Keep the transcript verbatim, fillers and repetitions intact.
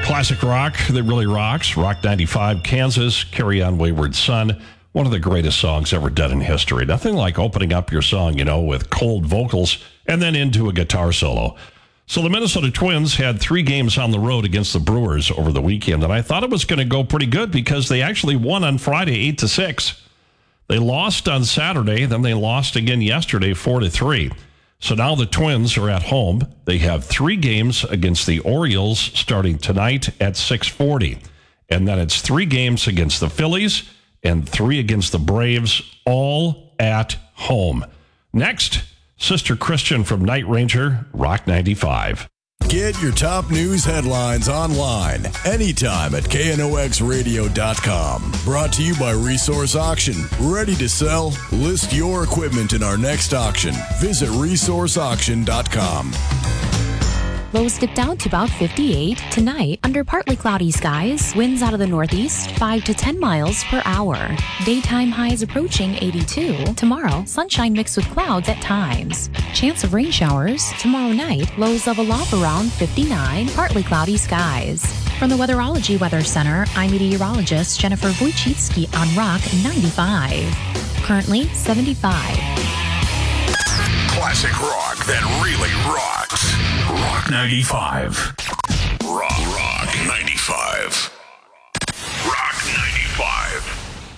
Classic rock that really rocks. Rock ninety-five, Kansas, Carry On Wayward Son. One of the greatest songs ever done in history. Nothing like opening up your song, you know, with cold vocals and then into a guitar solo. So the Minnesota Twins had three games on the road against the Brewers over the weekend, and I thought it was going to go pretty good because they actually won on Friday eight to six. They lost on Saturday, then they lost again yesterday four to three. So now the Twins are at home. They have three games against the Orioles starting tonight at six forty. And then it's three games against the Phillies and three against the Braves, all at home. Next, Sister Christian from Night Ranger, Rock ninety-five. Get your top news headlines online anytime at K N O X radio dot com. Brought to you by Resource Auction. Ready to sell? List your equipment in our next auction. Visit resource auction dot com. Lows dip down to about fifty-eight. Tonight, under partly cloudy skies, winds out of the northeast, five to ten miles per hour. Daytime highs approaching eighty-two. Tomorrow, sunshine mixed with clouds at times. Chance of rain showers. Tomorrow night, lows level off around fifty-nine, partly cloudy skies. From the Weatherology Weather Center, I'm meteorologist Jennifer Wojcicki on Rock ninety-five. Currently, seventy-five. Classic rock that really rocks. Rock ninety-five. Rock, Rock ninety-five.